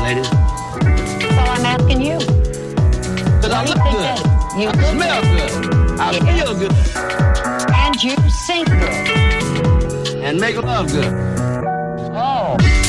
ladies? Well, I'm asking you. Because I look good. You I look smell good. good. I feel good. And you sing good. And make love good. Oh.